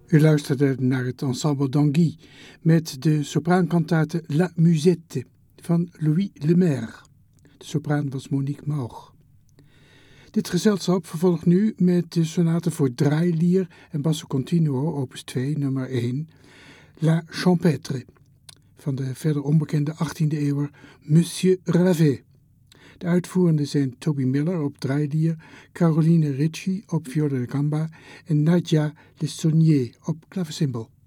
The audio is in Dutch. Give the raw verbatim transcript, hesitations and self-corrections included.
U luisterde naar het ensemble d'Anguy met de sopraankantate La Musette van Louis Lemaire. De sopraan was Monique Maug. Dit gezelschap vervolgt nu met de sonate voor draailier en basso continuo opus twee, nummer één, La Champêtre, van de verder onbekende achttiende eeuwer Monsieur Ravet. De uitvoerenden zijn Toby Miller op draailier, Caroline Ritchie op viola da gamba en Nadia Le Saunier op klavecimbal.